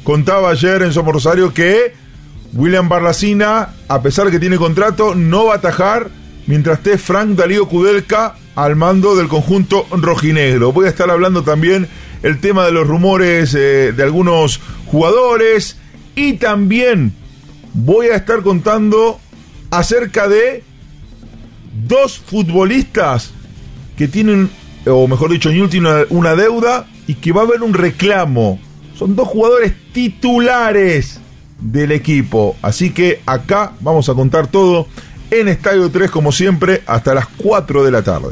contaba ayer en Somos Rosario que William Barlacina, a pesar de que tiene contrato, no va a atajar mientras esté Frank Darío Kudelka al mando del conjunto rojinegro. Voy a estar hablando también el tema de los rumores de algunos jugadores y también voy a estar contando acerca de dos futbolistas que tienen, o mejor dicho, Newell's tiene una deuda y que va a haber un reclamo. Son dos jugadores titulares del equipo. Así que acá vamos a contar todo en Estadio 3, como siempre, hasta las 4 de la tarde.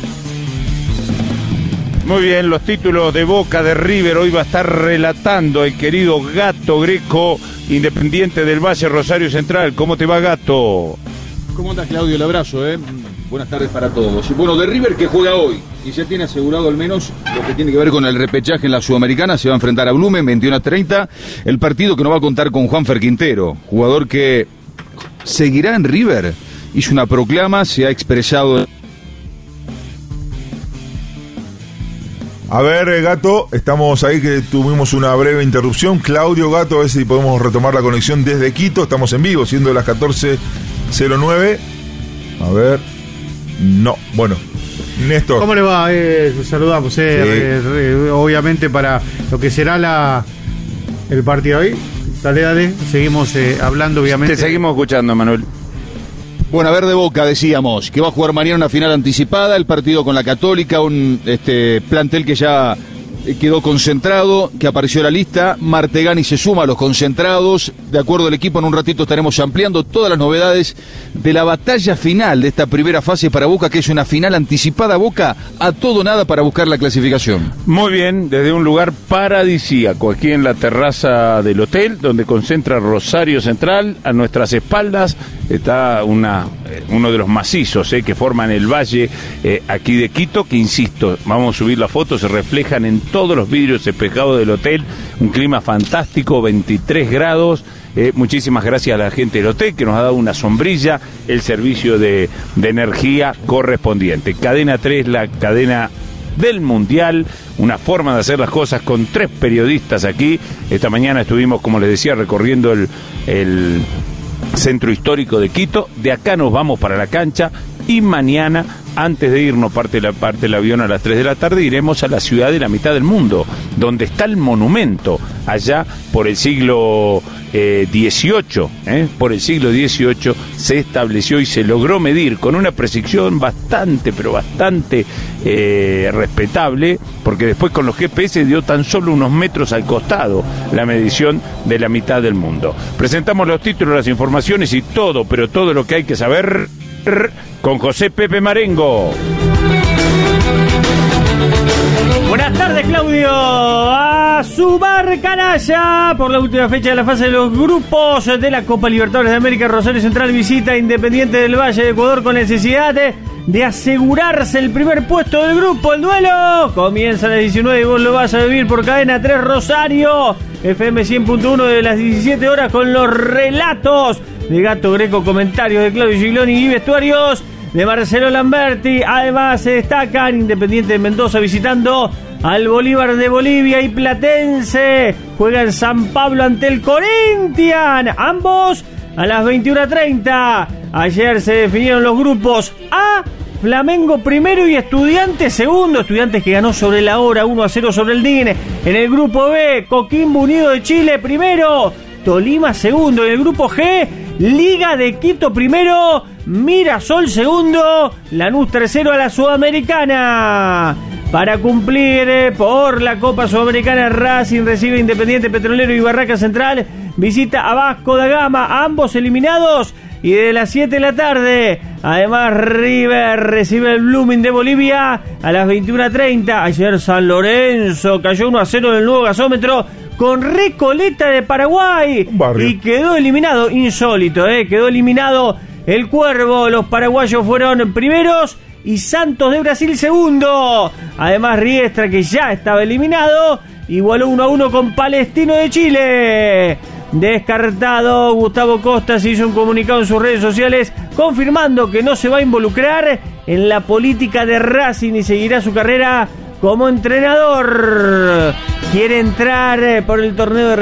Muy bien, los títulos de Boca, de River, hoy va a estar relatando el querido Gato Greco, Independiente del Valle, Rosario Central. ¿Cómo te va, Gato? ¿Cómo andas, Claudio? El abrazo, Buenas tardes para todos. Y bueno, de River que juega hoy y ya tiene asegurado al menos lo que tiene que ver con el repechaje en la Sudamericana. Se va a enfrentar a Blumen 21-30, el partido que no va a contar con Juanfer Quintero, jugador que seguirá en River. Hizo una proclama, se ha expresado. A ver, Gato, estamos ahí que tuvimos una breve interrupción. Claudio, Gato, a ver si podemos retomar la conexión desde Quito. Estamos en vivo, siendo las 14:09. A ver, no, bueno, Néstor. ¿Cómo le va? Saludamos, Sí. Obviamente para lo que será el partido hoy. Dale, seguimos hablando, obviamente. Te seguimos escuchando, Manuel. Bueno, a ver, de Boca decíamos que va a jugar mañana una final anticipada, el partido con la Católica, un plantel que ya quedó concentrado, que apareció en la lista. Martegani se suma a los concentrados. De acuerdo al equipo, en un ratito estaremos ampliando todas las novedades de la batalla final de esta primera fase para Boca, que es una final anticipada. Boca a todo nada para buscar la clasificación. Muy bien, desde un lugar paradisíaco, aquí en la terraza del hotel, donde concentra Rosario Central. A nuestras espaldas está uno de los macizos que forman el valle aquí de Quito, que insisto, vamos a subir la foto, se reflejan en todos los vidrios espejados del hotel. Un clima fantástico, 23 grados. Muchísimas gracias a la gente del hotel que nos ha dado una sombrilla, el servicio de energía correspondiente. Cadena 3, la cadena del Mundial, una forma de hacer las cosas con 3 periodistas aquí. Esta mañana estuvimos, como les decía, recorriendo el centro histórico de Quito. De acá nos vamos para la cancha y mañana, antes de irnos, parte del avión a las 3 de la tarde, iremos a la ciudad de la mitad del mundo, donde está el monumento, allá por el siglo XVIII. Por el siglo XVIII se estableció y se logró medir con una precisión bastante respetable, porque después con los GPS dio tan solo unos metros al costado la medición de la mitad del mundo. Presentamos los títulos, las informaciones y todo, pero todo lo que hay que saber con José Pepe Marengo. Buenas tardes, Claudio. A sumar canalla por la última fecha de la fase de los grupos de la Copa Libertadores de América. Rosario Central visita Independiente del Valle de Ecuador con necesidad de asegurarse el primer puesto del grupo. El duelo comienza a las 19 y vos lo vas a vivir por Cadena 3 Rosario, FM 100.1 de las 17 horas con los relatos de Gato Greco, comentarios de Claudio Gigloni y vestuarios de Marcelo Lamberti. Además se destacan Independiente de Mendoza visitando al Bolívar de Bolivia y Platense juega en San Pablo ante el Corinthians, ambos a las 21:30. Ayer se definieron los grupos A, Flamengo primero y Estudiantes segundo. Estudiantes que ganó sobre la hora 1-0 sobre el DIN. En el grupo B, Coquimbo Unido de Chile primero, Tolima segundo. En el grupo G, Liga de Quito primero, Mirasol segundo, Lanús tercero a la Sudamericana. Para cumplir por la Copa Sudamericana, Racing recibe Independiente Petrolero y Barraca Central visita a Vasco da Gama, ambos eliminados. Y de las 7 de la tarde, además River recibe el Blooming de Bolivia a las 21:30. Ayer San Lorenzo cayó 1-0 en el nuevo gasómetro con Recoleta de Paraguay y quedó eliminado, insólito, quedó eliminado el Cuervo. Los paraguayos fueron primeros y Santos de Brasil segundo. Además Riestra, que ya estaba eliminado, igualó 1-1 con Palestino de Chile. Descartado, Gustavo Costa se hizo un comunicado en sus redes sociales confirmando que no se va a involucrar en la política de Racing y seguirá su carrera como entrenador. Quiere entrar por el torneo de